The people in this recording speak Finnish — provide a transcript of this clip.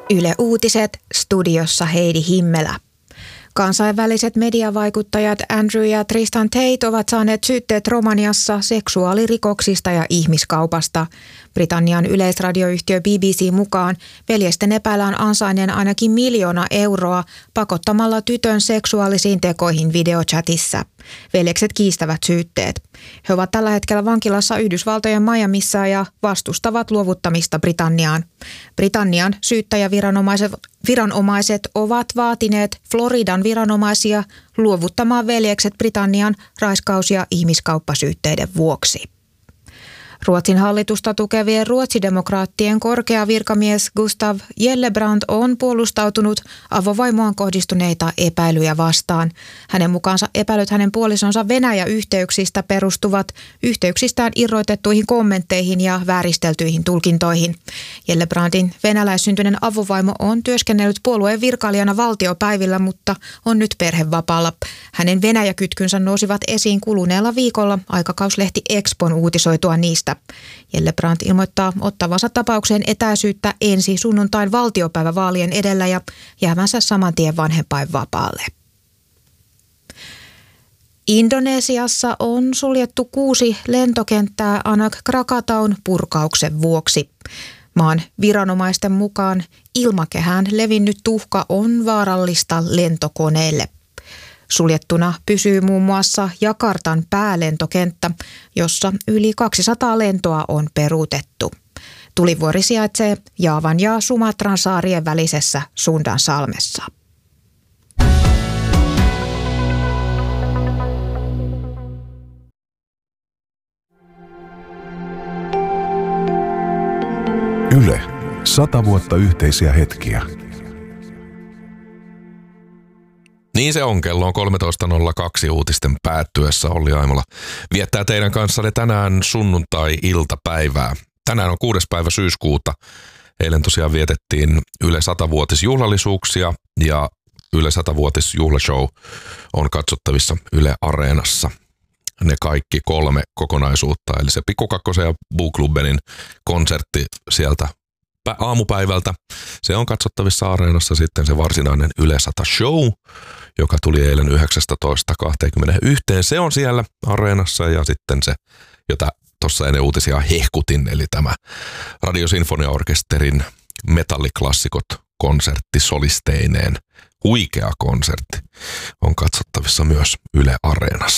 Yle Uutiset, studiossa Heidi Himmelä. Kansainväliset mediavaikuttajat Andrew ja Tristan Tate ovat saaneet syytteet Romaniassa seksuaalirikoksista ja ihmiskaupasta. Britannian yleisradioyhtiö BBC mukaan veljesten epäillään ansainneen ainakin 1 miljoona euroa pakottamalla tytön seksuaalisiin tekoihin videochatissa. Veljekset kiistävät syytteet. He ovat tällä hetkellä vankilassa Yhdysvaltojen Miamissa ja vastustavat luovuttamista Britanniaan. Britannian syyttäjäviranomaiset ovat vaatineet Floridan viranomaisia luovuttamaan veljekset Britannian raiskaus- ja ihmiskauppasyytteiden vuoksi. Ruotsin hallitusta tukevien ruotsidemokraattien korkea virkamies Gustav Gellebrand on puolustautunut avovaimoon kohdistuneita epäilyjä vastaan. Hänen mukaansa epäilyt hänen puolisonsa Venäjä-yhteyksistä perustuvat yhteyksistään irrotettuihin kommentteihin ja vääristeltyihin tulkintoihin. Gellebrandin venäläissyntyinen avovaimo on työskennellyt puolueen virkailijana valtiopäivillä, mutta on nyt perhevapaalla. Hänen Venäjä-kytkynsä nousivat esiin kuluneella viikolla aikakauslehti Expon uutisoitua niistä. Gellebrand ilmoittaa ottavansa tapaukseen etäisyyttä ensi sunnuntain valtiopäivävaalien edellä ja jäävänsä saman tien vanhempainvapaalle. Indonesiassa on suljettu 6 lentokenttää Anak Krakataun purkauksen vuoksi. Maan viranomaisten mukaan ilmakehään levinnyt tuhka on vaarallista lentokoneille. Suljettuna pysyy muun muassa Jakartan päälentokenttä, jossa yli 200 lentoa on peruutettu. Tulivuori sijaitsee Jaavan ja Sumatran saarien välisessä Sundansalmessa. Yle. 100 vuotta yhteisiä hetkiä. Niin se on, kello on 13.02 uutisten päättyessä. Olli Aimola viettää teidän kanssanne tänään sunnuntai-iltapäivää. Tänään on 6. päivä syyskuuta. Eilen tosiaan vietettiin Yle 100-vuotisjuhlallisuuksia ja Yle 100-vuotisjuhlashow on katsottavissa Yle Areenassa. Ne kaikki 3 kokonaisuutta, eli se Pikku Kakkosen ja Booklubenin konsertti sieltä aamupäivältä. Se on katsottavissa Areenassa, sitten se varsinainen Yle 100 show, joka tuli eilen 19.21. Se on siellä Areenassa ja sitten se, jota tuossa ennen uutisia hehkutin, eli tämä Radiosinfoniaorkesterin metalliklassikot konsertti solisteineen. Huikea konsertti on katsottavissa myös Yle Areenassa.